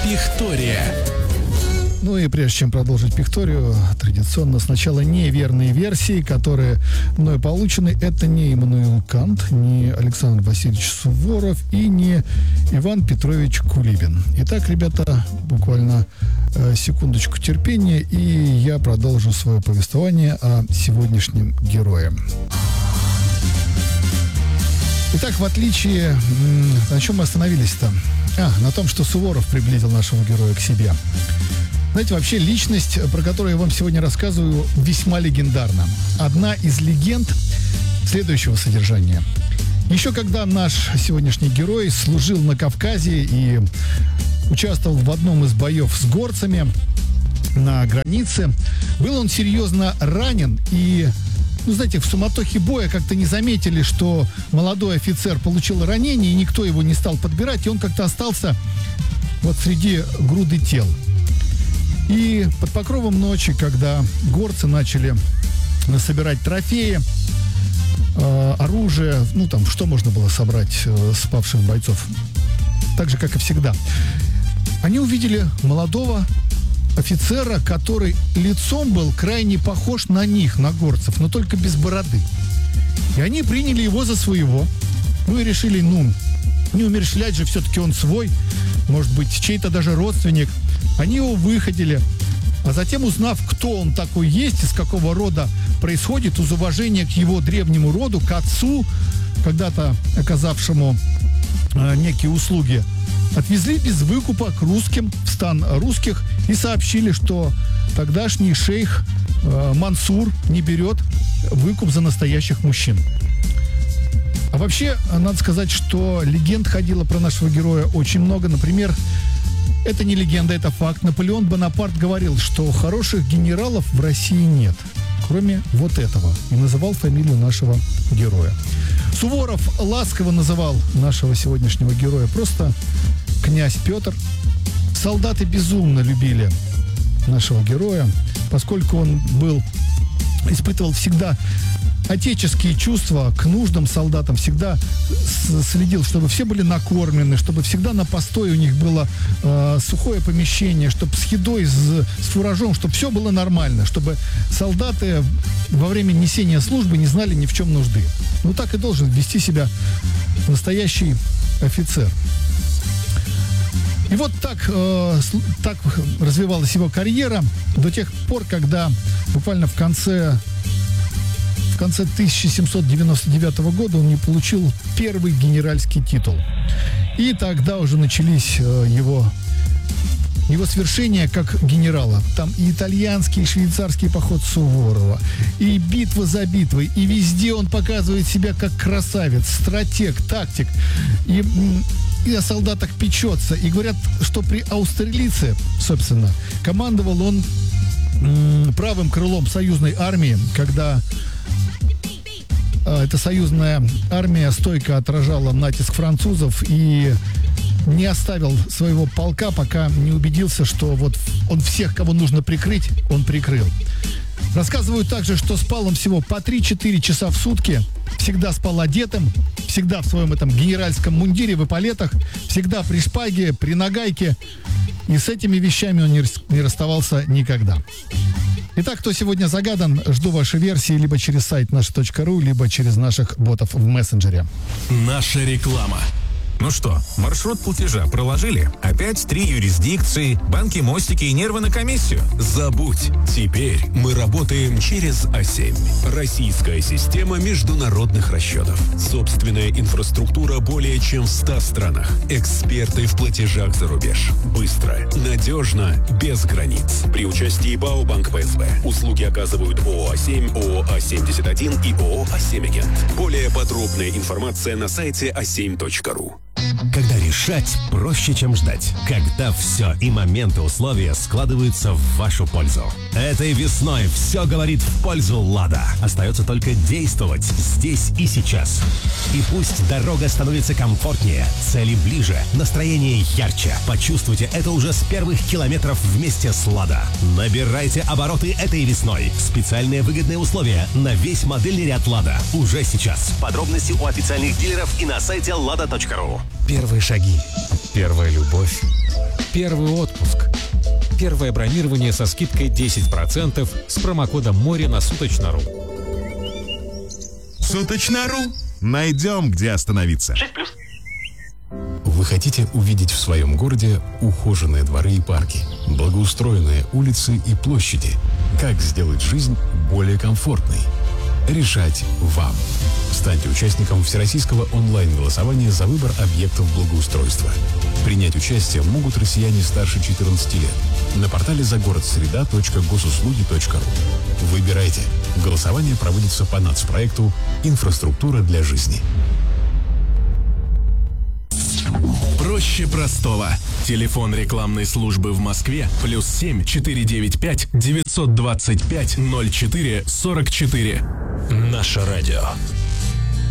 Пихтория. Ну и прежде чем продолжить Пихторию, традиционно сначала неверные версии, которые мной получены. Это не Иммануил Кант, не Александр Васильевич Суворов и не Иван Петрович Кулибин. Итак, ребята, буквально секундочку терпения, и я продолжу свое повествование о сегодняшнем герое. Итак, в отличие... На чем мы остановились-то? На том, что Суворов приблизил нашего героя к себе. Знаете, вообще личность, про которую я вам сегодня рассказываю, весьма легендарна. Одна из легенд следующего содержания. Еще когда наш сегодняшний герой служил на Кавказе и участвовал в одном из боев с горцами на границе, был он серьезно ранен и... знаете, в суматохе боя как-то не заметили, что молодой офицер получил ранение, и никто его не стал подбирать, и он как-то остался вот среди груды тел. И под покровом ночи, когда горцы начали собирать трофеи, оружие, что можно было собрать с павших бойцов, так же, как и всегда, они увидели молодого офицера, который лицом был крайне похож на них, на горцев, но только без бороды. И они приняли его за своего. И решили, не умерщвлять же, все-таки он свой, может быть, чей-то даже родственник. Они его выходили, а затем, узнав, кто он такой есть, из какого рода происходит, из уважения к его древнему роду, к отцу, когда-то оказавшему некие услуги, отвезли без выкупа к русским, в стан русских, и сообщили, что тогдашний шейх Мансур не берет выкуп за настоящих мужчин. А вообще, надо сказать, что легенд ходило про нашего героя очень много. Например, это не легенда, это факт. Наполеон Бонапарт говорил, что хороших генералов в России нет, кроме вот этого. И называл фамилию нашего героя. Суворов ласково называл нашего сегодняшнего героя просто князь Петр. Солдаты безумно любили нашего героя, поскольку он испытывал всегда отеческие чувства к нуждам солдатам, всегда следил, чтобы все были накормлены, чтобы всегда на постое у них было сухое помещение, чтобы с едой, с фуражом, чтобы все было нормально, чтобы солдаты во время несения службы не знали ни в чем нужды. Так и должен вести себя настоящий офицер. И вот так развивалась его карьера до тех пор, когда буквально в конце 1799 года он не получил первый генеральский титул. И тогда уже начались его свершения как генерала. Там и итальянский, и швейцарский поход Суворова, и битва за битвой, и везде он показывает себя как красавец, стратег, тактик, и о солдатах печется. И говорят, что при Аустерлице, собственно, командовал он правым крылом союзной армии, когда эта союзная армия стойко отражала натиск французов и не оставил своего полка, пока не убедился, что вот он всех, кого нужно прикрыть, он прикрыл. Рассказывают также, что спал он всего по 3-4 часа в сутки, всегда спал одетым, всегда в своем этом генеральском мундире, в эполетах, всегда при шпаге, при нагайке, и с этими вещами он не расставался никогда. Итак, кто сегодня загадан, жду ваши версии либо через сайт наша.ру, либо через наших ботов в мессенджере. Наша реклама. Ну что, маршрут платежа проложили? Опять 3 юрисдикции, банки, мостики и нервы на комиссию? Забудь. Теперь мы работаем через А7. Российская система международных расчетов. Собственная инфраструктура более чем в 100 странах. Эксперты в платежах за рубеж. Быстро, надежно, без границ. При участии БАО Банк ПСБ. Услуги оказывают ООО А7, ООО А71 и ООО А7 Агент. Более подробная информация на сайте a7.ru. Когда решать проще, чем ждать. Когда все и моменты условия складываются в вашу пользу. Этой весной все говорит в пользу «Лада». Остается только действовать здесь и сейчас. И пусть дорога становится комфортнее, цели ближе, настроение ярче. Почувствуйте это уже с первых километров вместе с «Лада». Набирайте обороты этой весной. Специальные выгодные условия на весь модельный ряд «Лада» уже сейчас. Подробности у официальных дилеров и на сайте lada.ru. Первые шаги. Первая любовь. Первый отпуск. Первое бронирование со скидкой 10% с промокодом «Море» на Суточно.ру. Суточно.ру. Найдем, где остановиться. 6+. Вы хотите увидеть в своем городе ухоженные дворы и парки, благоустроенные улицы и площади? Как сделать жизнь более комфортной? Решать вам. Станьте участником всероссийского онлайн-голосования за выбор объектов благоустройства. Принять участие могут россияне старше 14 лет на портале загородсреда.госуслуги.ру. Выбирайте. Голосование проводится по нацпроекту «Инфраструктура для жизни». Проще простого. Телефон рекламной службы в Москве +7 495 925 04 44. Наше радио.